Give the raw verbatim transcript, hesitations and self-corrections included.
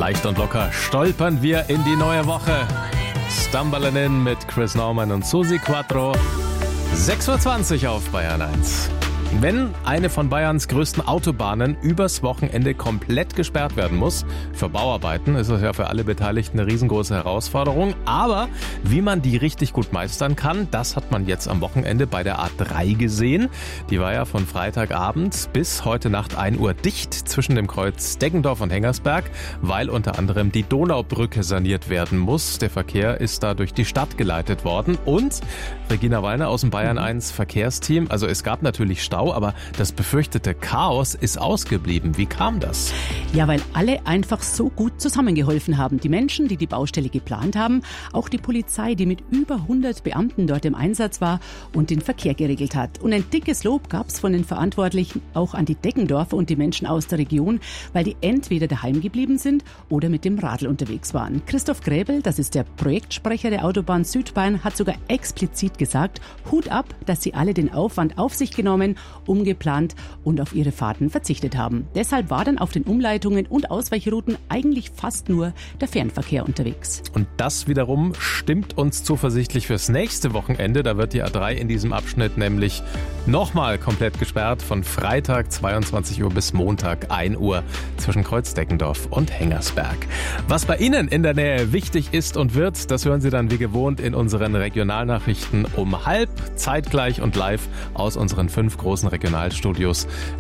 Leicht und locker stolpern wir in die neue Woche. Stumbling in mit Chris Norman und Susi Quattro. sechs Uhr zwanzig auf Bayern eins. Wenn eine von Bayerns größten Autobahnen übers Wochenende komplett gesperrt werden muss, für Bauarbeiten ist das ja für alle Beteiligten eine riesengroße Herausforderung. Aber wie man die richtig gut meistern kann, das hat man jetzt am Wochenende bei der A drei gesehen. Die war ja von Freitagabend bis heute Nacht ein Uhr dicht zwischen dem Kreuz Deggendorf und Hengersberg, weil unter anderem die Donaubrücke saniert werden muss. Der Verkehr ist da durch die Stadt geleitet worden. Und Regina Wallner aus dem Bayern eins Verkehrsteam, also es gab natürlich Stau, aber das befürchtete Chaos ist ausgeblieben. Wie kam das? Ja, weil alle einfach so gut zusammengeholfen haben. Die Menschen, die die Baustelle geplant haben, auch die Polizei, die mit über hundert Beamten dort im Einsatz war und den Verkehr geregelt hat. Und ein dickes Lob gab es von den Verantwortlichen auch an die Deggendorfer und die Menschen aus der Region, weil die entweder daheim geblieben sind oder mit dem Radl unterwegs waren. Christoph Gräbel, das ist der Projektsprecher der Autobahn Südbayern, hat sogar explizit gesagt, Hut ab, dass sie alle den Aufwand auf sich genommen, umgeplant und auf ihre Fahrten verzichtet haben. Deshalb war dann auf den Umleitungen und Ausweichrouten eigentlich fast nur der Fernverkehr unterwegs. Und das wiederum stimmt uns zuversichtlich fürs nächste Wochenende. Da wird die A drei in diesem Abschnitt nämlich nochmal komplett gesperrt von Freitag zweiundzwanzig Uhr bis Montag ein Uhr zwischen Kreuz Deggendorf und Hengersberg. Was bei Ihnen in der Nähe wichtig ist und wird, das hören Sie dann wie gewohnt in unseren Regionalnachrichten um halb, zeitgleich und live aus unseren fünf großen Regionalstudios